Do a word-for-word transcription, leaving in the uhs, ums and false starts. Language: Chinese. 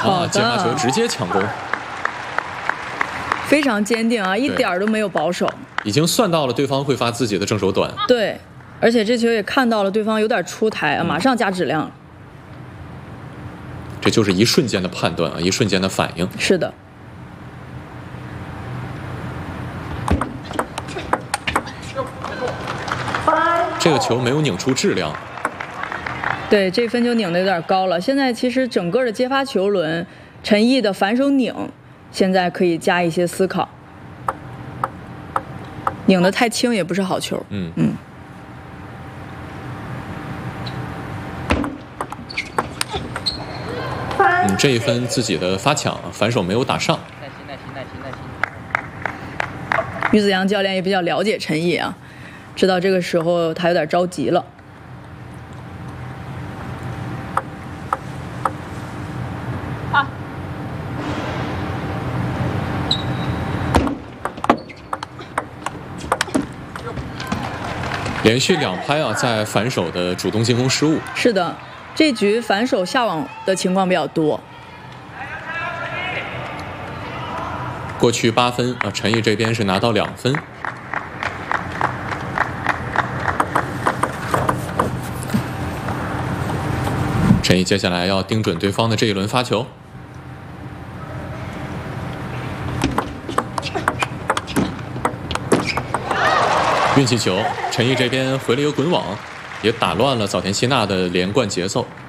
啊，接发球直接抢攻， 非常坚定啊，一点儿都没有保守。 已经算到了对方会发自己的正手短。 对，而且这球也看到了对方有点出台啊，马上加质量。 这就是一瞬间的判断啊，一瞬间的反应。 是的。 这个球没有拧出质量。 对，这分球拧的有点高了。现在其实整个的接发球轮，陈毅的反手拧，现在可以加一些思考。拧得太轻也不是好球。 嗯嗯。 嗯，这一分自己的发抢反手没有打上。 耐心，耐心，耐心，耐心。 于子阳教练也比较了解陈毅啊，知道这个时候他有点着急了。 啊！ 连续两拍啊，在反手的主动进攻失误。 是的，这局反手下网的情况比较多。 过去八分啊，陈毅这边是拿到两分。陈毅接下来要盯准对方的这一轮发球。运气球，陈毅这边回了一个滚网，也打乱了早田希娜的连贯节奏。